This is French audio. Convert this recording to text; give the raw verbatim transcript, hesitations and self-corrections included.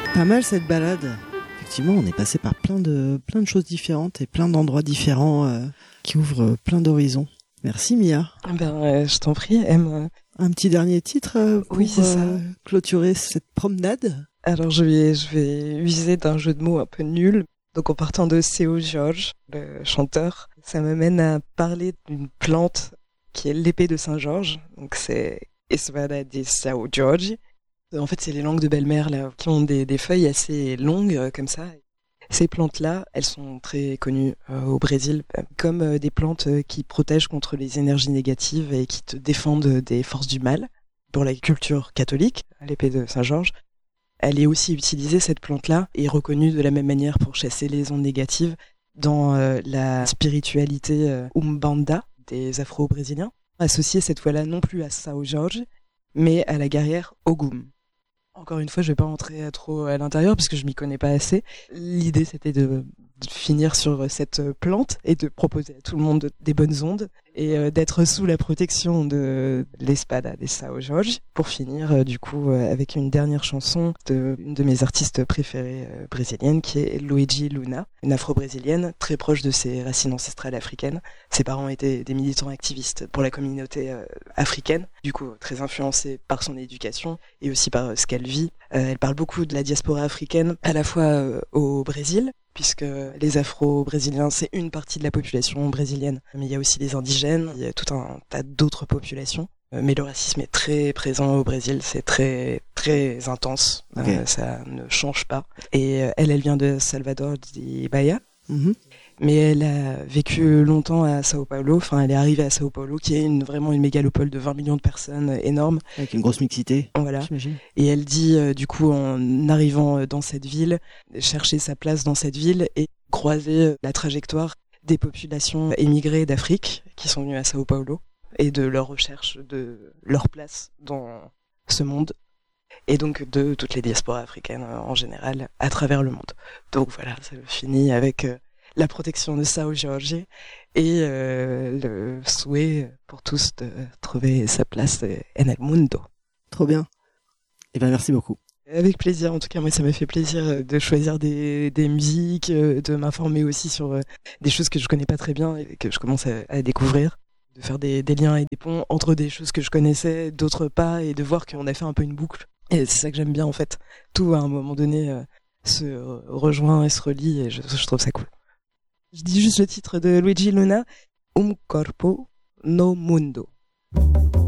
Pas mal cette balade. Effectivement, on est passé par plein de, plein de choses différentes et plein d'endroits différents euh, qui ouvrent plein d'horizons. Merci Mia. Ben, euh, je t'en prie, M. Un petit dernier titre euh, pour Oui, c'est ça. euh, clôturer cette promenade. Alors je vais, je vais user d'un jeu de mots un peu nul. Donc en partant de Seu Jorge, le chanteur, ça m'amène à parler d'une plante qui est l'épée de Saint-Georges. Donc c'est Espada de Seu Jorge. En fait, c'est les langues de belle-mère là qui ont des, des feuilles assez longues euh, comme ça. Ces plantes-là, elles sont très connues euh, au Brésil comme euh, des plantes euh, qui protègent contre les énergies négatives et qui te défendent des forces du mal. Pour la culture catholique, l'épée de Saint-Georges, elle est aussi utilisée, cette plante-là, et reconnue de la même manière pour chasser les ondes négatives dans euh, la spiritualité euh, Umbanda des Afro-Brésiliens, associée cette fois-là non plus à Sao Jorge, mais à la guerrière Ogum. Encore une fois, je vais pas rentrer trop à l'intérieur parce que je m'y connais pas assez. L'idée, c'était de, de finir sur cette plante et de proposer à tout le monde des bonnes ondes et euh, d'être sous la protection de l'Espada de Sao Jorge pour finir euh, du coup euh, avec une dernière chanson de une de mes artistes préférées euh, brésiliennes qui est Luigi Luna, une afro-brésilienne très proche de ses racines ancestrales africaines. Ses parents étaient des militants activistes pour la communauté euh, africaine, du coup très influencée par son éducation et aussi par euh, ce qu'elle vit. Euh, elle parle beaucoup de la diaspora africaine à la fois euh, au Brésil, puisque les Afro-Brésiliens, c'est une partie de la population brésilienne. Mais il y a aussi les indigènes, il y a tout un tas d'autres populations. Mais le racisme est très présent au Brésil, c'est très très intense, okay. euh, ça ne change pas. Et euh, elle, elle vient de Salvador de Bahia, mm-hmm. mais elle a vécu longtemps à Sao Paulo, enfin elle est arrivée à Sao Paulo, qui est une, vraiment une mégalopole de vingt millions de personnes, énorme. Avec une grosse mixité, voilà. J'imagine. Et elle dit, euh, du coup, en arrivant dans cette ville, chercher sa place dans cette ville et croiser la trajectoire des populations émigrées d'Afrique qui sont venues à Sao Paulo et de leur recherche de leur place dans ce monde et donc de toutes les diasporas africaines en général à travers le monde. Donc voilà, ça finit avec euh, la protection de Sao Jorge et euh, le souhait pour tous de trouver sa place en el mundo. Trop bien. Eh ben merci beaucoup. Avec plaisir, en tout cas moi ça m'a fait plaisir de choisir des, des musiques, de m'informer aussi sur des choses que je connais pas très bien et que je commence à, à découvrir, de faire des, des liens et des ponts entre des choses que je connaissais, d'autres pas, et de voir qu'on a fait un peu une boucle. Et c'est ça que j'aime bien en fait. Tout à un moment donné euh, se rejoint et se relie et je, je trouve ça cool. Je dis juste le titre de Luigi Luna, Un corpo no mundo.